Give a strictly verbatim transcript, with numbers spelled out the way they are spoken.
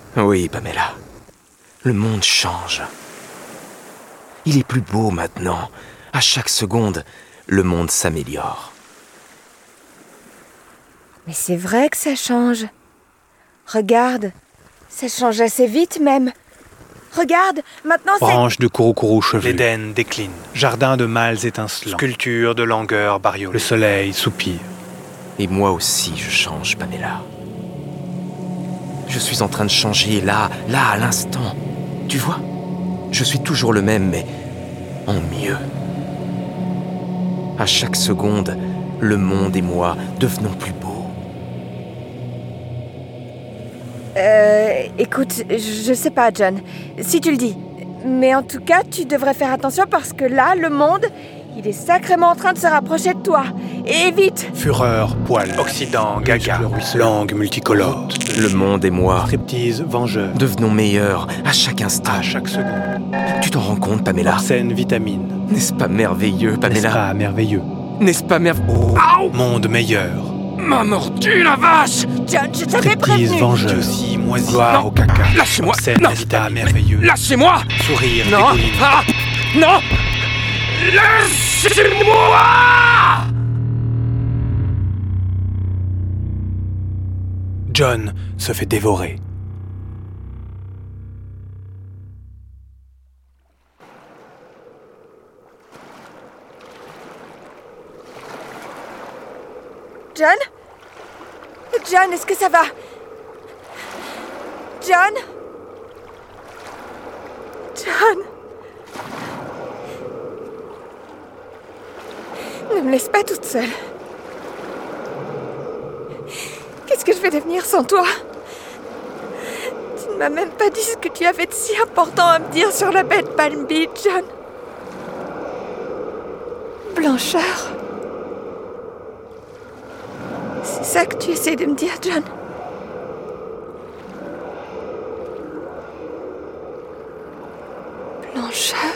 Oui, Pamela. Le monde change. Il est plus beau maintenant. À chaque seconde, le monde s'améliore. Mais c'est vrai que ça change. Regarde, ça change assez vite même. Regarde, maintenant c'est... Branches de couroucourou chevelu. L'Éden décline. Jardin de mâles étincelants. Sculpture de langueur bariolée. Le soleil soupire. Et moi aussi, je change, Pamela. Je suis en train de changer là, là, à l'instant. Tu vois? Je suis toujours le même, mais en mieux. À chaque seconde, le monde et moi devenons plus beaux. Euh... Écoute, je sais pas, John. Si tu le dis. Mais en tout cas, tu devrais faire attention parce que là, le monde, il est sacrément en train de se rapprocher de toi. Et vite! Fureur, poil. Occident, gaga. Langue multicolore. Le monde et moi Striptease, vengeur. devenons meilleurs à chaque instant. À chaque seconde. Tu t'en rends compte, Pamela? Arsène, vitamine. N'est-ce pas merveilleux, N'est-ce Pamela? pas merveilleux? N'est-ce pas merveilleux? Oh. Monde meilleur. Ma mordu, la vache! John, je t'avais Striptease, prévenu! vengeur. Aussi, moisi. Gloire Non. au caca. Lâchez-moi! Obscène, Non. vitamine. merveilleux. Lâchez-moi! Sourire, Non! dégouline. Ah! Non! Lâchez-moi! John se fait dévorer. John? John, est-ce que ça va? John? John? Ne me laisse pas toute seule. Qu'est-ce que je vais devenir sans toi? Tu ne m'as même pas dit ce que tu avais de si important à me dire sur la baie de Palm Beach, John. Blancheur. C'est ça que tu essaies de me dire, John? Blancheur.